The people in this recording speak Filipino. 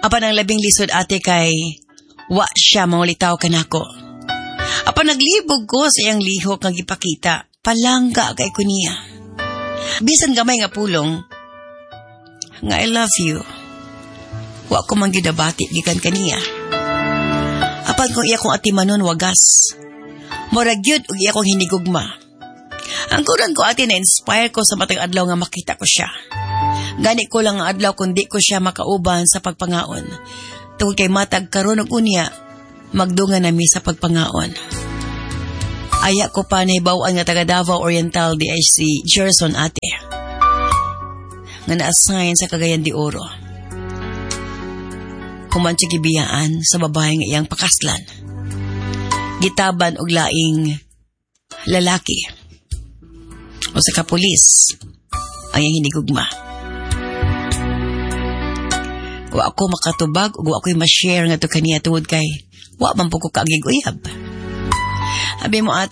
Apan ang labing lisod ate kay wa siya maulitaw kanako. Apan naglibog ko sa iyang lihok nga gipakita, palangga kay ko niya. Bisan gamay nga pulong, nga I love you. Wa ko man gidabati gikan kaniya. Apan kung iya kong atimanon wagas. Murag yun ug iya kong hinigugma. Ang kuran ko ate na-inspire ko sa matag adlaw nga makita ko siya. Gani ko lang ang adlaw kung di ko siya makauban sa pagpangaon. Tungkol kay matag karon og unya, magdungan nami sa pagpangaon. Aya ko pa nahibawan nga taga Davao Oriental di ay si Gerson ate. Nga na-assign sa Cagayan de Oro. Human siya gibiyaan sa babae nga iyang pakaslan. Gitaban og laing lalaki. O sa kapulis ang iyang hinigugma. Wa ako makatubag o wa ako'y ma-share nga to kaniya tungod kay wa man po ko kaagig uyab. Abi mo ate,